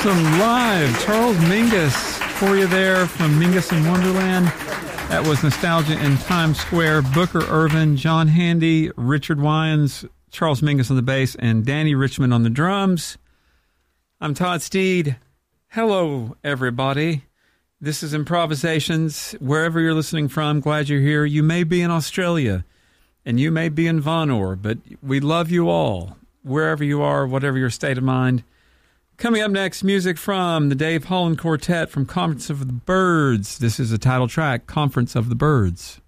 Awesome live Charles Mingus for you there from Mingus in Wonderland. That was Nostalgia in Times Square. Booker Irvin, John Handy, Richard Wyans, Charles Mingus on the bass, and Danny Richmond on the drums. I'm Todd Steed. Hello, everybody. This is Improvisations. Wherever you're listening from, glad you're here. You may be in Australia, and you may be in Vonore, but we love you all, wherever you are, whatever your state of mind. Coming up next, music from the Dave Holland Quartet from Conference of the Birds. This is the title track, Conference of the Birds.